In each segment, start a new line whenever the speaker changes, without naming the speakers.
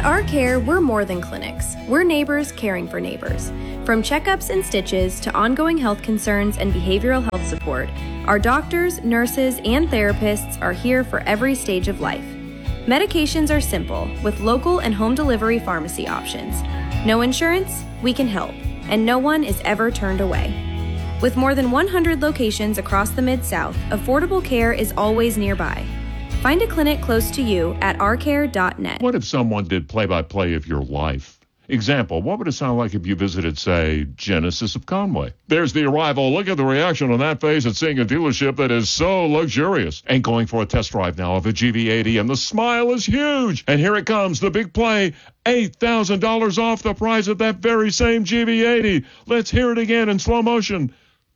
Our Care, we're more than clinics. We're neighbors caring for neighbors. From checkups and stitches to ongoing health concerns and behavioral health support, our doctors, nurses, and therapists are here for every stage of life. Medications are simple, with local and home delivery pharmacy options. No insurance? We can help, and no one is ever turned away. With more than 100 locations across the Mid-South, affordable care is always nearby. Find a clinic close to you at ourcare.net.
What if someone did play-by-play of your life? Example, what would it sound like if you visited, say, Genesis of Conway? There's the arrival. Look at the reaction on that face at seeing a dealership that is so luxurious. And going for a test drive now of a GV80, and the smile is huge. And here it comes, the big play, $8,000 off the price of that very same GV80. Let's hear it again in slow motion.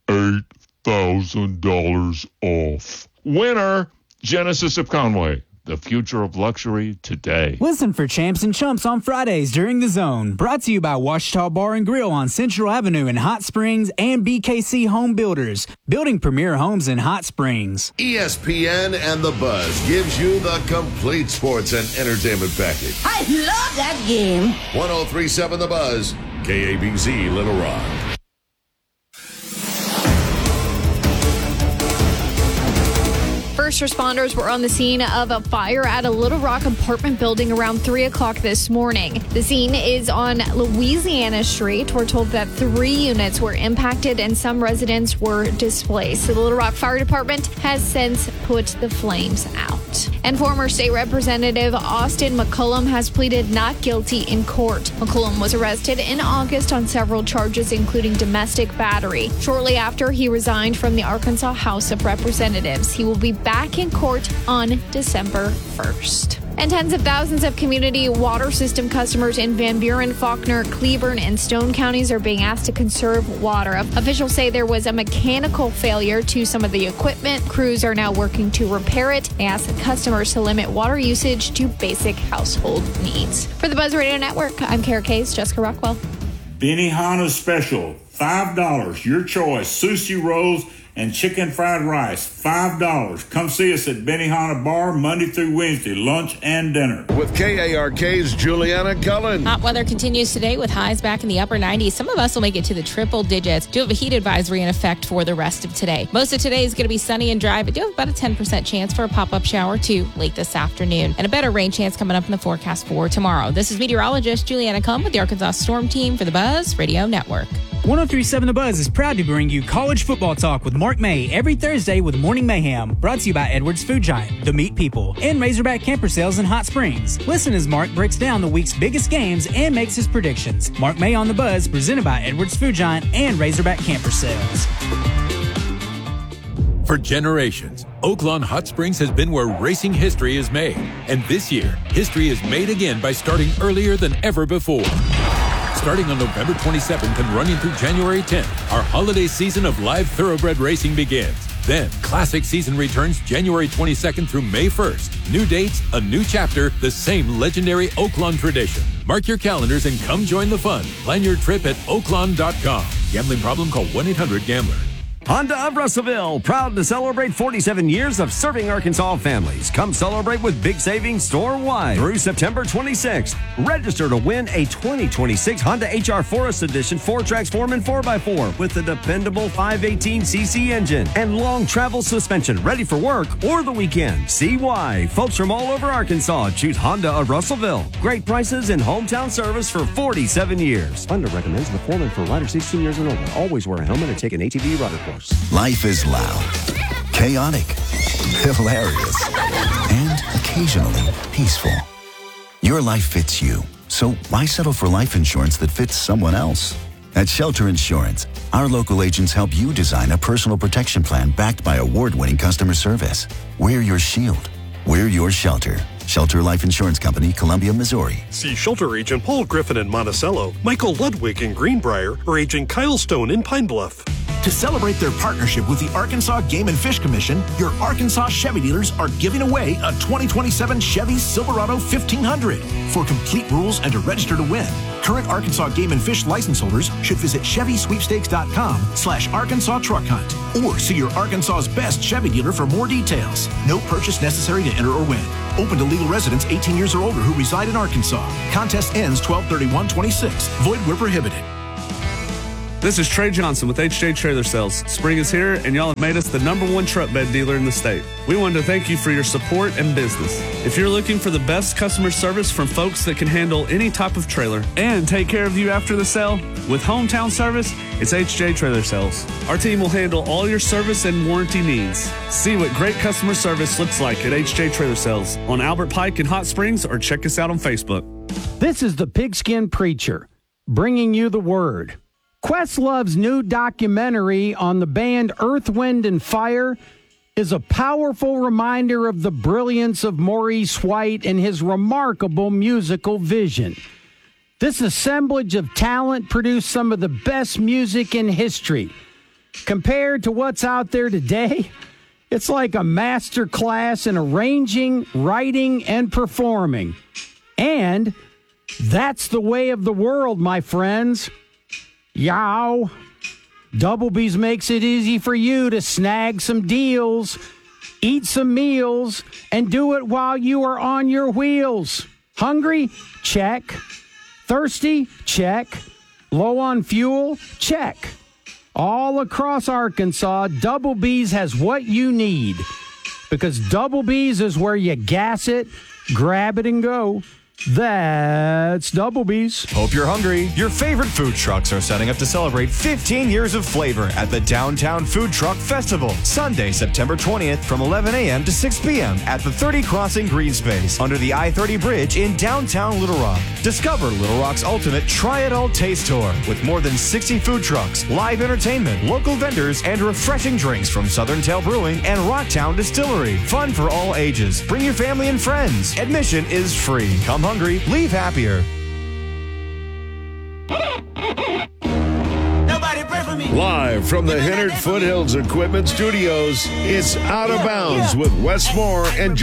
$8,000 off. Winner, Genesis of Conway. The future of luxury today.
Listen for Champs and Chumps on Fridays during The Zone. Brought to you by Ouachita Bar and Grill on Central Avenue in Hot Springs and BKC Home Builders, building premier homes in Hot Springs.
ESPN and The Buzz gives you the complete sports and entertainment package.
I love that game.
103.7 The Buzz, KABZ Little Rock.
First responders were on the scene of a fire at a Little Rock apartment building around 3 o'clock this morning. The scene is on Louisiana Street. We're told that 3 units were impacted and some residents were displaced. The Little Rock Fire Department has since put the flames out. And former state representative Austin McCollum has pleaded not guilty in court. McCollum was arrested in August on several charges, including domestic battery. Shortly after he resigned from the Arkansas House of Representatives, he will be back in court on December 1st. And tens of thousands of community water system customers in Van Buren, Faulkner, Cleburne, and Stone counties are being asked to conserve water. Officials say there was a mechanical failure to some of the equipment. Crews are now working to repair it. They ask customers to limit water usage to basic household needs. For the Buzz Radio Network, I'm Kara Case, Jessica Rockwell.
Benihana Special, $5. Your choice, sushi rolls and chicken fried rice, $5. Come see us at Benihana Bar Monday through Wednesday, lunch and dinner.
With KARK's Juliana Cullen.
Hot weather continues today with highs back in the upper 90s. Some of us will make it to the triple digits. Do have a heat advisory in effect for the rest of today. Most of today is going to be sunny and dry, but do have about a 10% chance for a pop-up shower too late this afternoon. And a better rain chance coming up in the forecast for tomorrow. This is meteorologist Juliana Cullen with the Arkansas Storm Team for the Buzz Radio Network.
103.7 The Buzz is proud to bring you college football talk with Mark May every Thursday with Morning Mayhem, brought to you by Edwards Food Giant, The Meat People, and Razorback Camper Sales in Hot Springs. Listen as Mark breaks down the week's biggest games and makes his predictions. Mark May on The Buzz, presented by Edwards Food Giant and Razorback Camper Sales.
For generations, Oaklawn Hot Springs has been where racing history is made. And this year, history is made again by starting earlier than ever before. Starting on November 27th and running through January 10th, our holiday season of live thoroughbred racing begins. Then, Classic season returns January 22nd through May 1st. New dates, a new chapter, the same legendary Oaklawn tradition. Mark your calendars and come join the fun. Plan your trip at oaklawn.com. Gambling problem? Call 1-800-GAMBLER.
Honda of Russellville, proud to celebrate 47 years of serving Arkansas families. Come celebrate with big savings store-wide through September 26th. Register to win a 2026 Honda HR Forest Edition 4Trax 4x4 with a dependable 518cc engine and long travel suspension ready for work or the weekend. See why. Folks from all over Arkansas choose Honda of Russellville. Great prices and hometown service for 47 years. Honda recommends the Foreman for riders 16 years and older. Always wear a helmet and take an ATV rider course.
Life is loud, chaotic, hilarious, and occasionally peaceful. Your life fits you, so why settle for life insurance that fits someone else? At Shelter Insurance, our local agents help you design a personal protection plan backed by award-winning customer service. We're your shield. We're your shelter. Shelter Life Insurance Company, Columbia, Missouri.
See Shelter Agent Paul Griffin in Monticello, Michael Ludwig in Greenbrier, or Agent Kyle Stone in Pine Bluff. To celebrate their partnership with the Arkansas Game and Fish Commission, your Arkansas Chevy dealers are giving away a 2027 Chevy Silverado 1500. For complete rules and to register to win, current Arkansas Game and Fish license holders should visit ChevySweepstakes.com/Arkansas Truck Hunt or see your Arkansas's best Chevy dealer for more details. No purchase necessary to enter or win. Open to legal residents 18 years or older who reside in Arkansas. Contest ends 12/31/26. Void where prohibited.
This is Trey Johnson with HJ Trailer Sales. Spring is here, and y'all have made us the #1 truck bed dealer in the state. We wanted to thank you for your support and business. If you're looking for the best customer service from folks that can handle any type of trailer and take care of you after the sale, with hometown service, it's HJ Trailer Sales. Our team will handle all your service and warranty needs. See what great customer service looks like at HJ Trailer Sales on Albert Pike in Hot Springs, or check us out on Facebook.
This is the Pigskin Preacher, bringing you the word. Questlove's new documentary on the band Earth, Wind, and Fire is a powerful reminder of the brilliance of Maurice White and his remarkable musical vision. This assemblage of talent produced some of the best music in history. Compared to what's out there today, it's like a master class in arranging, writing, and performing. And that's the way of the world, my friends. Yow. Double B's makes it easy for you to snag some deals, eat some meals, and do it while you are on your wheels. Hungry? Check. Thirsty? Check. Low on fuel? Check. All across Arkansas, Double B's has what you need. Because Double B's is where you gas it, grab it, and go. That's Double B's.
Hope you're hungry. Your favorite food trucks are setting up to celebrate 15 years of flavor at the Downtown Food Truck Festival. Sunday, September 20th from 11 a.m. to 6 p.m. at the 30 Crossing Green Space under the I-30 Bridge in downtown Little Rock. Discover Little Rock's ultimate try-it-all taste tour with more than 60 food trucks, live entertainment, local vendors, and refreshing drinks from Southern Tail Brewing and Rocktown Distillery. Fun for all ages. Bring your family and friends. Admission is free. Come hungry, leave happier.
Live from the Hennard Foothills Equipment Studios, it's Out of Bounds with Wes Moore and